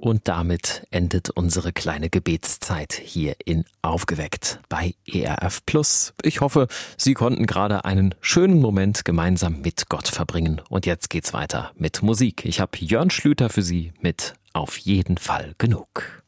Und damit endet unsere kleine Gebetszeit hier in Aufgeweckt bei ERF Plus. Ich hoffe, Sie konnten gerade einen schönen Moment gemeinsam mit Gott verbringen. Und jetzt geht's weiter mit Musik. Ich habe Jörn Schlüter für Sie mit Auf jeden Fall genug.